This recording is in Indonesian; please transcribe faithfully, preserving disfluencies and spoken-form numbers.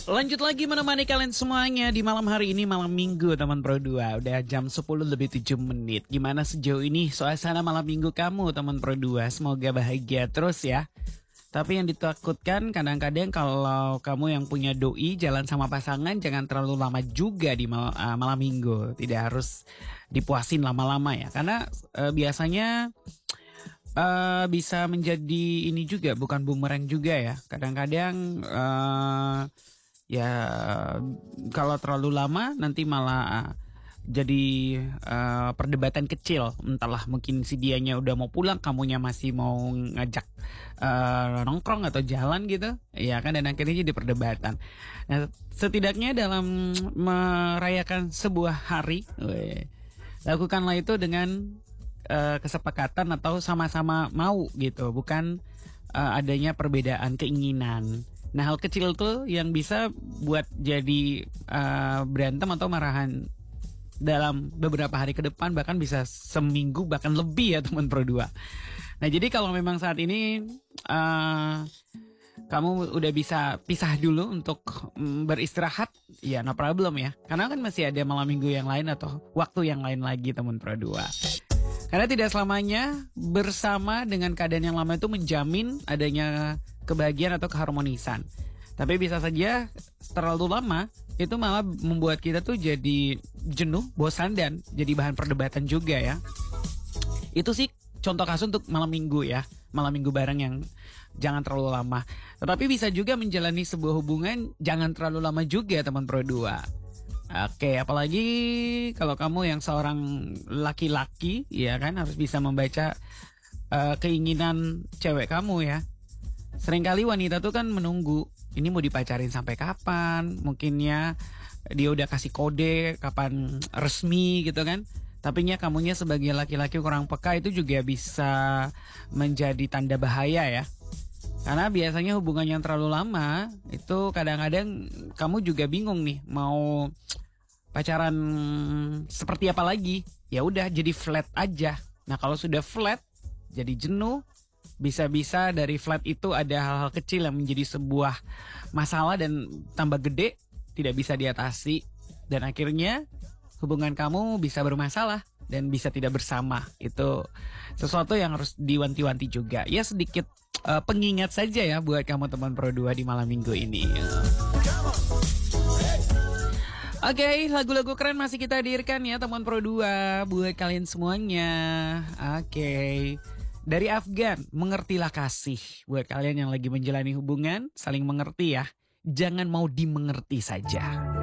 Lanjut lagi menemani kalian semuanya di malam hari ini, malam minggu teman Pro dua. Udah jam sepuluh lebih tujuh menit. Gimana sejauh ini suasana malam minggu kamu teman Pro dua? Semoga bahagia terus ya. Tapi yang ditakutkan kadang-kadang kalau kamu yang punya doi jalan sama pasangan, jangan terlalu lama juga di mal- uh, malam minggu. Tidak harus dipuasin lama-lama ya. Karena uh, biasanya uh, bisa menjadi ini juga, bukan bumerang juga ya. Kadang-kadang uh, ya kalau terlalu lama nanti malah uh, jadi uh, perdebatan kecil. Entahlah, mungkin si dianya udah mau pulang, kamunya masih mau ngajak uh, nongkrong atau jalan gitu. Ya kan, dan akhirnya jadi perdebatan. Nah, setidaknya dalam merayakan sebuah hari, weh, lakukanlah itu dengan uh, kesepakatan atau sama-sama mau gitu. Bukan uh, adanya perbedaan keinginan. Nah, hal kecil tuh yang bisa buat jadi uh, berantem atau marahan dalam beberapa hari ke depan, bahkan bisa seminggu bahkan lebih ya teman Pro dua. Nah, jadi kalau memang saat ini uh, kamu udah bisa pisah dulu untuk um, beristirahat, ya no problem ya. Karena kan masih ada malam minggu yang lain atau waktu yang lain lagi teman Pro dua. Karena tidak selamanya bersama dengan keadaan yang lama itu menjamin adanya kebahagiaan atau keharmonisan. Tapi bisa saja terlalu lama itu malah membuat kita tuh jadi jenuh, bosan, dan jadi bahan perdebatan juga ya. Itu sih contoh kasus untuk malam minggu ya. Malam minggu bareng yang jangan terlalu lama. Tetapi bisa juga menjalani sebuah hubungan jangan terlalu lama juga teman Pro dua. Oke, apalagi kalau kamu yang seorang laki-laki, ya kan, harus bisa membaca uh, keinginan cewek kamu ya. Seringkali wanita tuh kan menunggu, ini mau dipacarin sampai kapan, mungkinnya dia udah kasih kode kapan resmi gitu kan. Tapi nya kamunya sebagai laki-laki kurang peka, itu juga bisa menjadi tanda bahaya ya. Karena biasanya hubungan yang terlalu lama itu kadang-kadang kamu juga bingung nih mau pacaran seperti apa lagi. Ya udah, jadi flat aja. Nah, kalau sudah flat jadi jenuh, bisa-bisa dari flat itu ada hal-hal kecil yang menjadi sebuah masalah dan tambah gede, tidak bisa diatasi, dan akhirnya hubungan kamu bisa bermasalah dan bisa tidak bersama. Itu sesuatu yang harus diwanti-wanti juga. Ya, sedikit uh, pengingat saja ya buat kamu teman Pro dua di malam minggu ini. Oke, okay, lagu-lagu keren masih kita hadirkan ya teman Pro dua buat kalian semuanya. Oke, okay. Dari Afgan, mengertilah kasih. Buat kalian yang lagi menjalani hubungan, saling mengerti ya. Jangan mau dimengerti saja.